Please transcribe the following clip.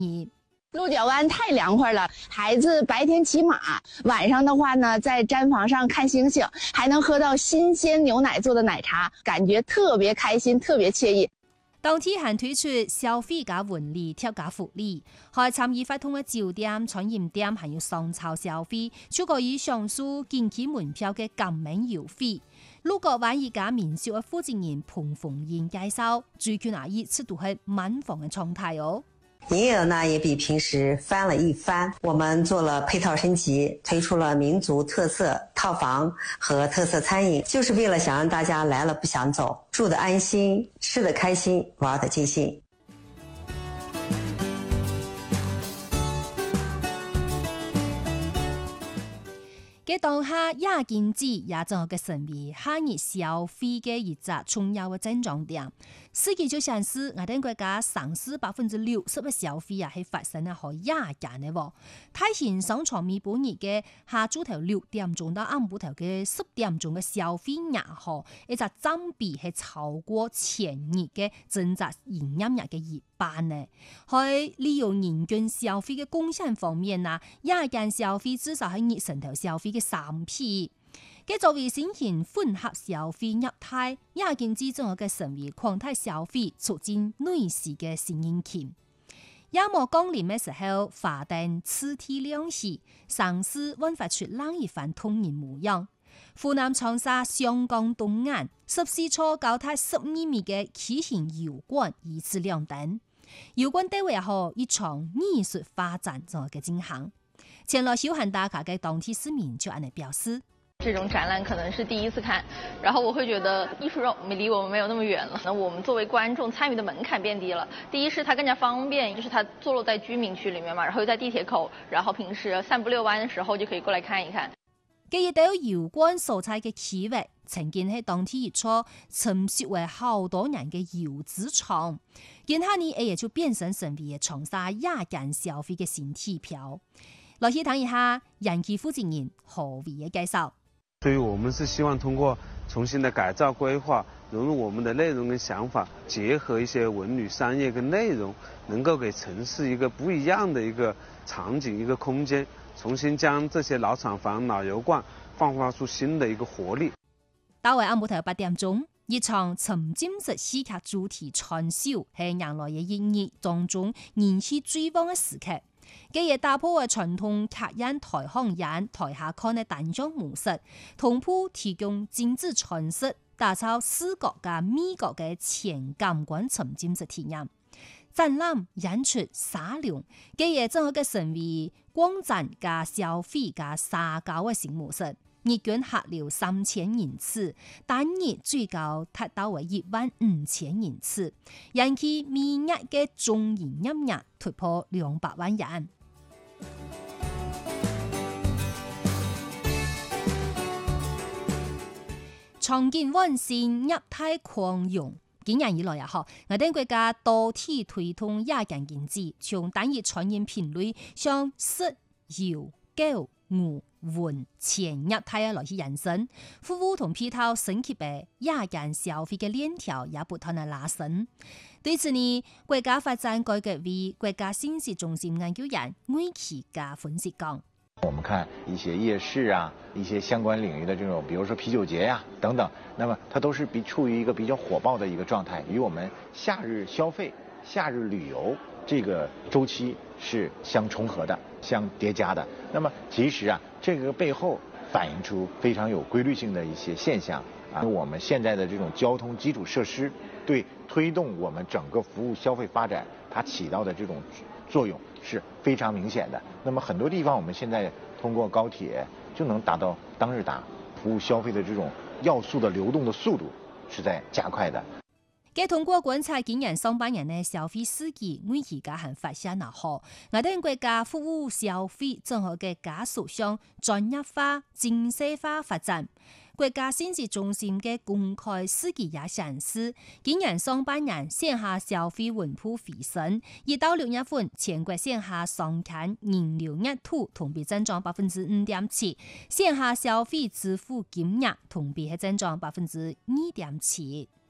鹿角湾太凉快了，孩子白天骑马，晚上的话呢，在毡房上看星星，还能喝到新鮮牛奶做的奶茶，感覺特別開心，特別愜意。 當天還推出消費加文禮貼加福利，還參與發通嘅酒店、餐飲店，還有商超消費，就可以享受近期門票嘅減免優惠。鹿角灣一家民宿嘅負責人彭鳳燕介紹，最近一次都係滿房嘅狀態哦。 營業額呢也比平時翻了一番，我們做了配套升級，推出了民族特色套房和特色餐飲，就是為了想讓大家來了不想走，住得安心，吃得開心，玩得盡興。 嘅當下亞經濟也正嘅成為下日消費嘅一隻重要嘅增長點。司機就顯示，我哋國家上市60%嘅消費係發生喺喺亞間嘅喎。太顯商場咪本日嘅下晝頭6點鐘到晏午頭嘅10點鐘嘅消費額嗬，一隻佔比係超過前日嘅整隻營業額嘅一半呢。喺利用人均消費嘅貢獻方面啊，亞間消費至少係日成頭消費嘅3倍。嘅作為新型混合消費業態，亞經濟正嘅成為擴大消費、促進內需嘅新引擎。亞末降臨嘅時候，華燈次第亮起，上市煥發出另一番動人模樣。湖南長沙湘江東岸14座高達12米嘅畸形油管以此亮燈，油管地位後一場藝術發展中嘅進行。前來休閒打卡嘅當地市民就咁樣表示。 這種展覽可能是第一次看，然後我會覺得藝術離我們沒有那麼遠了。那我們作為觀眾參與的門檻變低了。第一是它更加方便，就是它坐落在居民區裡面嘛，然後又在地鐵口，然後平時散步遛彎的時候就可以過來看一看。 既然到油管所在嘅區域，曾經喺當地一處沉設為好多年嘅油資廠，然後呢也就變成為長沙亞間消費嘅新地標。來去談一下人氣負責人何偉嘅介紹。 所以我們是希望通過重新的改造規劃，融入我們的內容跟想法，結合一些文旅商業跟內容，能夠給城市一個不一樣的一個場景、一個空間，重新將這些老廠房、老油罐放發出新的一個活力。 到晏午頭8點鐘，一場沉浸式戲劇主題串燒係讓來嘅演繹當中人氣最旺嘅時刻。既也打破嘅傳統客人台上演台下看嘅單張模式，同步提供精緻傳釋，打造視覺加味覺嘅全感官沉浸式體驗。展覽演出沙龍，既也正好嘅成為光展加消費加社交嘅新模式。日均客流3000人次，單日最高達到為15000人次，引起每日嘅總營業額突破200萬元。長見灣線業態擴容，幾年以來我哋國家多地推動亞間經濟，從單日產業品類向食、油、狗、牛、運前業態來去延伸，服務同配套升級嘅亞間消費嘅鏈條也不斷的拉伸。對此呢，國家發展改革委國家信息中心研究員魏啟家分析講： 我們看一些夜市啊，一些相關領域的這種，比如說啤酒節呀等等，那麼它都是處於一個比較火爆的一個狀態，與我們夏日消費、夏日旅遊這個週期是相重合的、相疊加的。那麼其實啊，這個背後反映出非常有規律性的一些現象啊。我們現在的這種交通基礎設施對推動我們整個服務消費發展，它起到的這種作用是非常明顯的。那麼很多地方我們現在通過高鐵就能達到當日達，服務消費的這種要素的流動的速度是在加快的。 嘅通過觀察今年上半年嘅消費司機，我而家係發現我哋國家服務消費正好嘅加速向專業化、精細化發展。國家信息中心嘅公開數據也顯示，今年上半年線下消費穩步回升，1到6月份全國線下商刊人流額度同比增長5.7%，線下消費支付金額同比係增長2.7%。